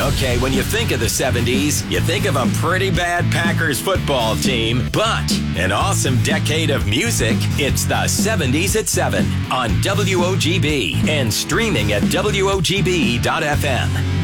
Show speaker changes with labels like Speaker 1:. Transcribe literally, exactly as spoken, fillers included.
Speaker 1: Okay, when you think of the seventies, you think of a pretty bad Packers football team, but an awesome decade of music. It's the seventies at seven on W O G B and streaming at W O G B dot F M.